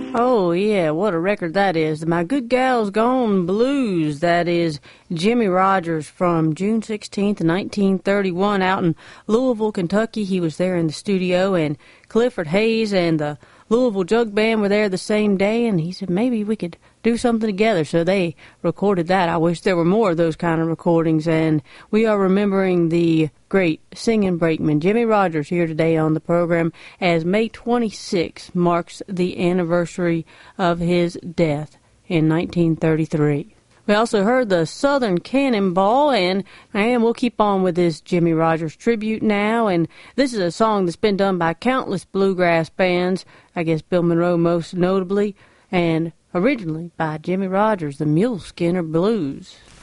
Oh, yeah, what a record that is. My Good Gal's Gone Blues. That is Jimmie Rodgers from June 16th, 1931, out in Louisville, Kentucky. He was there in the studio, and Clifford Hayes and the Louisville Jug Band were there the same day, and he said maybe we could do something together. So they recorded that. I wish there were more of those kind of recordings, and we are remembering the great singing brakeman Jimmie Rodgers here today on the program, as May 26 marks the anniversary of his death in 1933. We also heard the Southern Cannonball, and we'll keep on with this Jimmie Rodgers tribute now. And this is a song that's been done by countless bluegrass bands, I guess Bill Monroe most notably, and originally by Jimmie Rodgers, the Mule Skinner Blues.